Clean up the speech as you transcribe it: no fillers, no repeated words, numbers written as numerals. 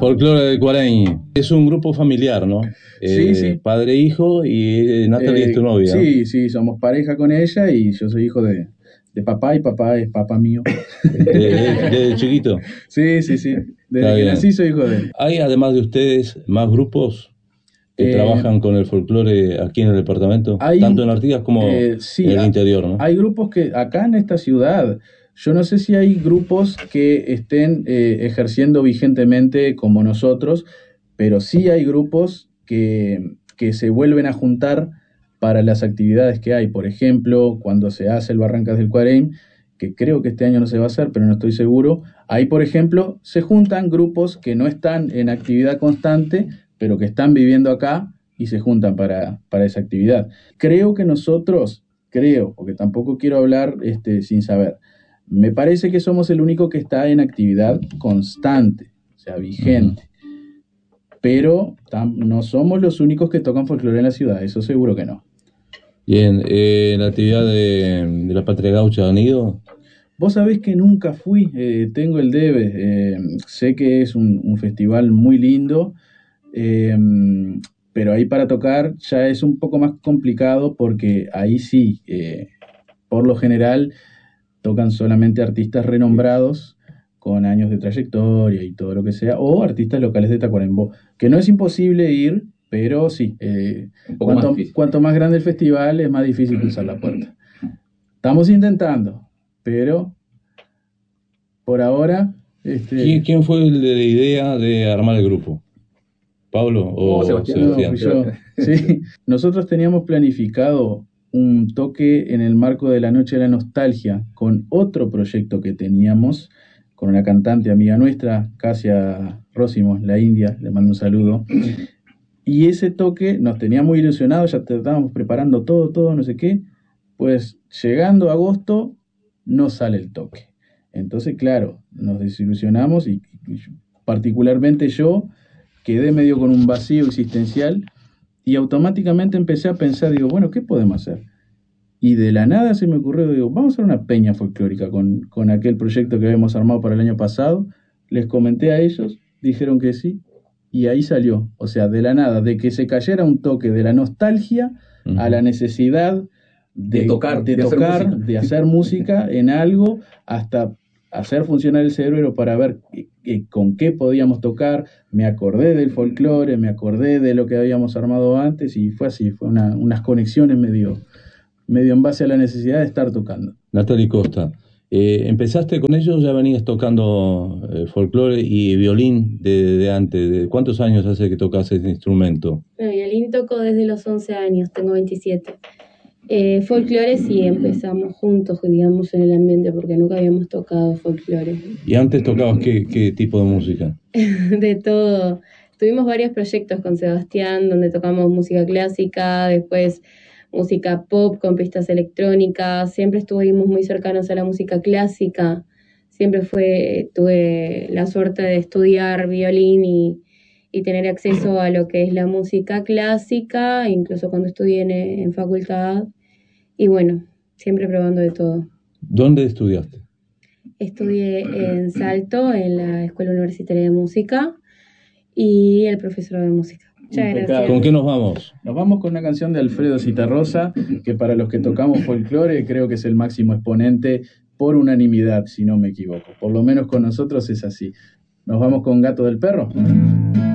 Folclore del Cuareñi. Es un grupo familiar, ¿no? Sí, sí. Padre, hijo y Natalia es tu novia, ¿no? Sí, sí, somos pareja con ella y yo soy hijo de papá y papá es papá mío. De chiquito. Sí, sí, sí. Está Desde que bien. nací soy hijo de él. ¿Hay, además de ustedes, más grupos que Eh, trabajan con el folclore aquí en el departamento? Tanto hay, en Artigas como en sí, el interior, ¿no? hay grupos que acá en esta ciudad, yo no sé si hay grupos que estén ejerciendo vigentemente como nosotros, pero sí hay grupos que se vuelven a juntar para las actividades que hay. Por ejemplo, cuando se hace el Barrancas del Cuareim, que creo que este año no se va a hacer, pero no estoy seguro, ahí, por ejemplo, se juntan grupos que no están en actividad constante, pero que están viviendo acá y se juntan para esa actividad. Creo que nosotros, creo, porque tampoco quiero hablar sin saber, me parece que somos el único que está en actividad constante, o sea, Ujú. vigente. Pero no somos los únicos que tocan folclore en la ciudad, eso seguro que no. Bien, la actividad de la Patria Gaucha han ido. Vos sabés que nunca fui, tengo el debe, sé que es un festival muy lindo, eh, pero ahí para tocar ya es un poco más complicado porque ahí sí, por lo general tocan solamente artistas renombrados con años de trayectoria y todo lo que sea, o artistas locales de Tacuarembó, que no es imposible ir, pero sí, Un poco más difícil. cuanto más grande el festival es más difícil cruzar la puerta. Estamos intentando, pero por ahora, ¿Quién fue el de la idea de armar el grupo? ¿Pablo Oh, o Sebastián. no, fui Sebastián? yo. Sí, nosotros teníamos planificado un toque en el marco de la Noche de la Nostalgia con otro proyecto que teníamos con una cantante amiga nuestra, Casia Rósimos, la India, le mando un saludo. Y ese toque nos tenía muy ilusionados, ya estábamos preparando todo, todo, no sé qué. Pues llegando a agosto no sale el toque. Entonces, claro, nos desilusionamos y particularmente yo quedé medio con un vacío existencial y automáticamente empecé a pensar, digo, bueno, ¿qué podemos hacer? Y de la nada se me ocurrió, digo, vamos a hacer una peña folclórica con aquel proyecto que habíamos armado para el año pasado. Les comenté a ellos, dijeron que sí, y ahí salió. O sea, de la nada, de que se cayera un toque de la nostalgia a la necesidad De tocar, de de hacer tocar, música. de hacer música en algo, hasta hacer funcionar el cerebro para ver con qué podíamos tocar. Me acordé del folclore, me acordé de lo que habíamos armado antes y fue así, fue unas conexiones medio en base a la necesidad de estar tocando. Natalie Costa. ¿Empezaste con ellos? ¿Ya venías tocando folclore y violín de antes? ¿Cuántos años hace que tocas ese instrumento? Bueno, violín toco desde los 11 años, tengo 27. Folclore sí empezamos juntos, digamos, en el ambiente, porque nunca habíamos tocado folclore. ¿Y antes tocabas qué tipo de música? De todo. Tuvimos varios proyectos con Sebastián, donde tocamos música clásica, después música pop con pistas electrónicas. Siempre estuvimos muy cercanos a la música clásica. Tuve la suerte de estudiar violín y tener acceso a lo que es la música clásica, incluso cuando estudié en facultad. Y bueno, siempre probando de todo. ¿Dónde estudiaste? Estudié en Salto, en la Escuela Universitaria de Música, y el profesor de música. Muchas Impecable. gracias. ¿Con qué nos vamos? Nos vamos con una canción de Alfredo Citarrosa, que para los que tocamos folclore creo que es el máximo exponente por unanimidad, si no me equivoco. Por lo menos con nosotros es así. Nos vamos con Gato del Perro.